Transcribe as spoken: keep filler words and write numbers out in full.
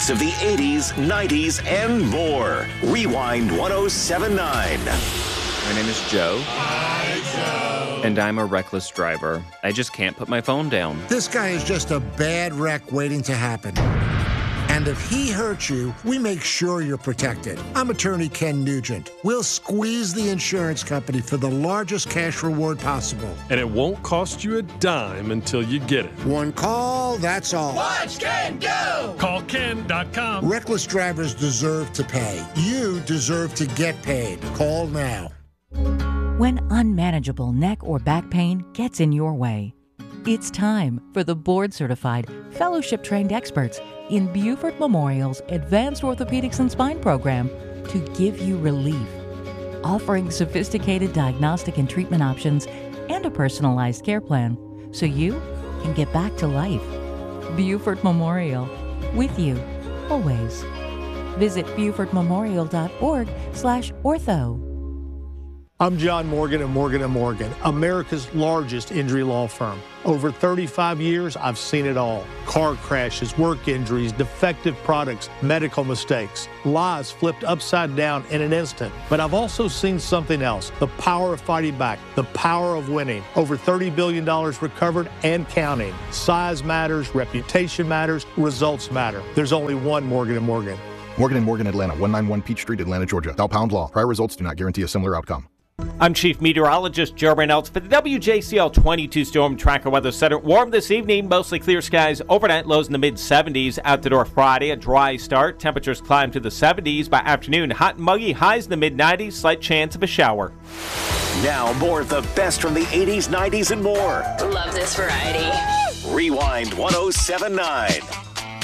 hits of the eighties, nineties, and more. Rewind one oh seven point nine. My name is Joe. Hi, Joe. And I'm a reckless driver. I just can't put my phone down. This guy is just a bad wreck waiting to happen. And if he hurts you, we make sure you're protected. I'm attorney Ken Nugent. We'll squeeze the insurance company for the largest cash reward possible. And it won't cost you a dime until you get it. One call, that's all. Watch Ken go! Call Ken dot com. Reckless drivers deserve to pay. You deserve to get paid. Call now. When unmanageable neck or back pain gets in your way, it's time for the board-certified, fellowship-trained experts in Buford Memorial's Advanced Orthopedics and Spine program to give you relief, offering sophisticated diagnostic and treatment options and a personalized care plan so you can get back to life. Buford Memorial, with you, always. Visit buford memorial dot org slash ortho. I'm John Morgan of Morgan and Morgan, America's largest injury law firm. Over thirty-five years, I've seen it all. Car crashes, work injuries, defective products, medical mistakes, lives flipped upside down in an instant. But I've also seen something else, the power of fighting back, the power of winning. Over thirty billion dollars recovered and counting. Size matters, reputation matters, results matter. There's only one Morgan and Morgan. Morgan and Morgan, Atlanta, one ninety-one Peach Street, Atlanta, Georgia. Dial pound law. Prior results do not guarantee a similar outcome. I'm Chief Meteorologist Joe Reynolds for the W J C L twenty-two Storm Tracker Weather Center. Warm this evening, mostly clear skies. Overnight lows in the mid seventies. Out the door Friday, a dry start. Temperatures climb to the seventies. By afternoon, hot and muggy, highs in the mid nineties. Slight chance of a shower. Now more of the best from the eighties, nineties, and more. Love this variety. Rewind one oh seven point nine.